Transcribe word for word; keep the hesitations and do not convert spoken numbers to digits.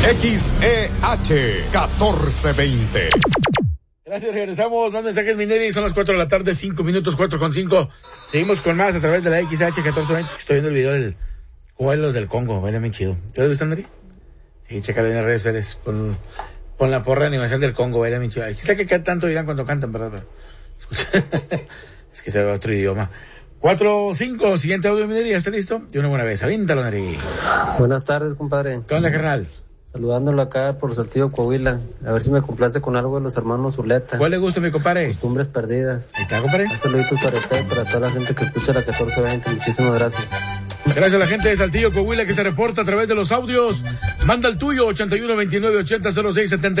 X E H catorce veinte. Gracias, regresamos. Más mensajes, Mineri. Son las cuatro de la tarde, cinco minutos, cuatro con cinco. Seguimos con más a través de la X H catorce veinte. Estoy viendo el video del Vuelos del Congo. Baila bien chido. ¿Te lo has visto, Mineri? Sí, chécalo en las redes sociales. Pon, pon la porra de animación del Congo. Baila bien chido. Quizá que tanto dirán cuando cantan, ¿verdad? Pero, escucha. Es que se ve otro idioma. cuatro cinco, siguiente audio, Mineri. ¿Ya está listo? De una buena vez. Avíntalo, Mineri. Buenas tardes, compadre. ¿Qué onda, carnal? Saludándolo acá por Saltillo, Coahuila. A ver si me complace con algo de los hermanos Zuleta. ¿Cuál le gusta, mi compadre? Costumbres perdidas. Ahí está, compadre. Un saludito para usted y para toda la gente que escucha la catorce veinte. Muchísimas gracias. Gracias a la gente de Saltillo, Coahuila, que se reporta a través de los audios. Manda el tuyo, ochenta y uno veintinueve ochenta cero seis setenta.